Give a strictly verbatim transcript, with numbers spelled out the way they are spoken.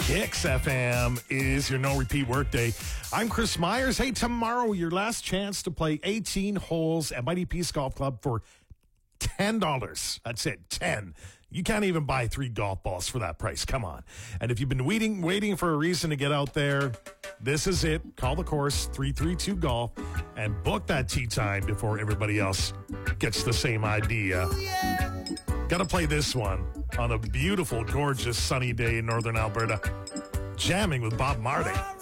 Kicks F M is your no repeat workday. I'm Chris Myers. Hey, tomorrow, your last chance to play eighteen holes at Mighty Peace Golf Club for ten dollars. That's it, ten. You can't even buy three golf balls for that price. Come on. And if you've been waiting, waiting for a reason to get out there, this is it. Call the course, three three two golf, and book that tee time before everybody else gets the same idea. Got to play this one on a beautiful, gorgeous, sunny day in northern Alberta. Jamming with Bob Marley.